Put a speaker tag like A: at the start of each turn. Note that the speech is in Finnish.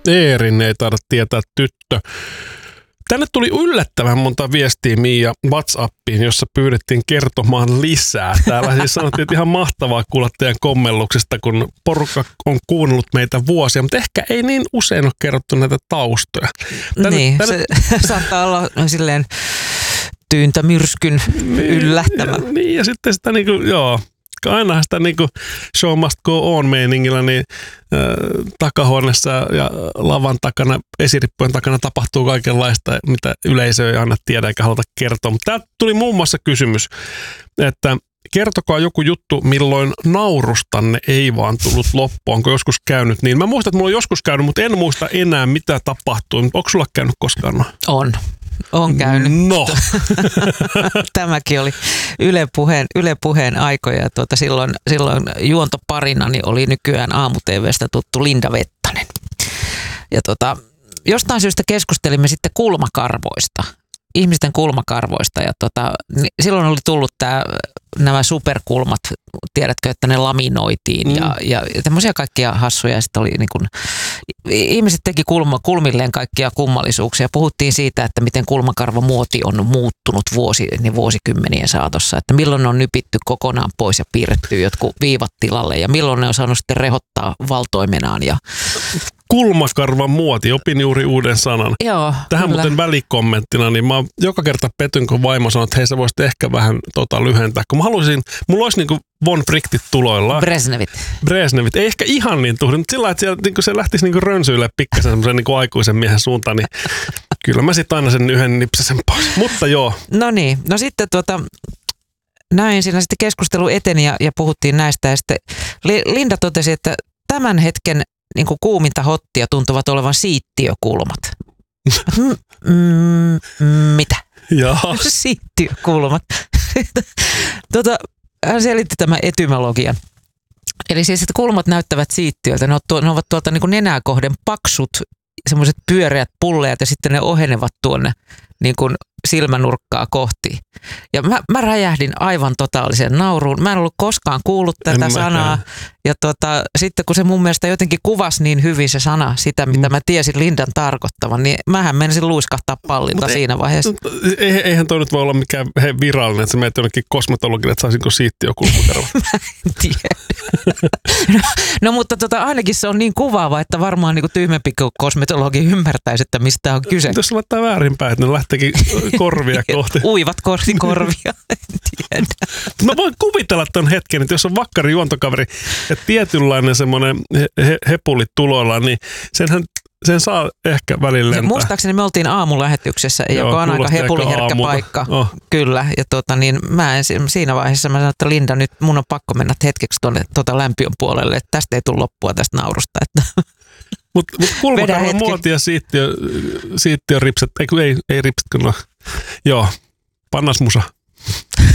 A: Eerin ei taida tietää tyttö. Tänne tuli yllättävän monta viestiä Miia WhatsAppiin, jossa pyydettiin kertomaan lisää. Täällä siis sanottiin, että ihan mahtavaa kuulla teidän kommelluksesta, kun porukka on kuunnellut meitä vuosia, mutta ehkä ei niin usein ole kerrottu näitä taustoja.
B: Se saattaa olla silleen tyyntämyrskyn yllättämä.
A: Niin, ja sitten sitä niinku, joo. Ainahan sitä niin kuin show must go on -meiningillä, niin takahuoneessa ja lavan takana, esirippujen takana tapahtuu kaikenlaista, mitä yleisö ei aina tiedä eikä haluta kertoa. Mutta täältä tuli muun muassa kysymys, että kertokaa joku juttu, milloin naurustanne ei vaan tullut loppuun. Onko joskus käynyt niin? Mä muistan, että mulla on joskus käynyt, mutta en muista enää, mitä tapahtui. Onko sulla käynyt koskaan?
B: On käynyt.
A: No.
B: Tämäkin oli Yle Puheen aikoja. Silloin juontoparinani oli nykyään aamu-tv:stä tuttu Linda Vettanen. Ja jostain syystä keskustelimme sitten kulmakarvoista. Ihmisten kulmakarvoista. Ja silloin oli tullut nämä superkulmat, tiedätkö, että ne laminoitiin ja tämmöisiä kaikkia hassuja. Sitten oli niin kuin, ihmiset teki kulmilleen kaikkia kummallisuuksia. Puhuttiin siitä, että miten kulmakarvamuoti on muuttunut vuosikymmenien saatossa. Että milloin ne on nypitty kokonaan pois ja piirretty jotkut viivat tilalle ja milloin ne on saanut sitten rehottaa valtoimenaan.
A: Kulmakarvan muoti, opin juuri uuden sanan.
B: Joo,
A: tähän kyllä. Muuten välikommenttina, niin mä joka kerta petyn, kun vaimo sanoo, että hei sä voisit ehkä vähän lyhentää. Kun mulla olisi niinku von Frichtit tuloillaan. Brezhnevit. Ei ehkä ihan niin tuhdi, mutta sillä lailla, että niinku se lähtisi niinku rönsyille pikkasen semmoisen niinku aikuisen miehen suuntaan, niin kyllä mä sitten aina sen yhden nipsasen pois. Mutta joo.
B: No niin, no sitten näin siinä sitten keskustelu eteni ja puhuttiin näistä ja sitten Linda totesi, että tämän hetken niin kuin kuuminta hottia tuntuvat olevan siittiökulmat. Mitä?
A: Jaa.
B: Siittiökulmat. Hän selitti tämän etymologian. Eli siis, että kulmat näyttävät siittiöltä. Ne ovat tuolta niin kuin nenää kohden paksut, semmoiset pyöreät pulleat ja sitten ne ohenevat tuonne niin kuin silmänurkkaa kohti. Ja mä räjähdin aivan totaalisen nauruun. Mä en ollut koskaan kuullut tätä sanaa. Ja sitten kun se mun mielestä jotenkin kuvasi niin hyvin se sana, sitä mitä mä tiesin Lindan tarkoittavan, niin mähän menisin luiskahtaa pallilta siinä vaiheessa.
A: Eihän toi nyt voi olla mikään virallinen, että sä menet jonnekin kosmetologille, että saisinko siittiökulmakarva.
B: Mä en tiedä. No mutta ainakin se on niin kuvaava, että varmaan niin kuin tyhmempi kosmetologi ymmärtäisi, että mistä on kyse.
A: Jos se laittaa väärinpäin, että ne lähteekin korvia kohti.
B: Uivat korvia, en tiedä.
A: Mä voin kuvitella ton hetken, että jos on vakkari juontokaveri ja tietynlainen semmoinen hepuli tuloillaan, niin sen saa ehkä välillä lentää.
B: Muistaakseni me oltiin aamulähetyksessä, joka on aika hepuliherkkä paikka. Kyllä, ja niin mä en, siinä vaiheessa mä sanoin, että Linda, nyt mun on pakko mennä hetkeksi tuonne lämpiön puolelle, että tästä ei tule loppua tästä naurusta.
A: Mutta kulmakarvan muoti ja siittiö ripset, ei ripset, kyllä. Joo, pannasmusa.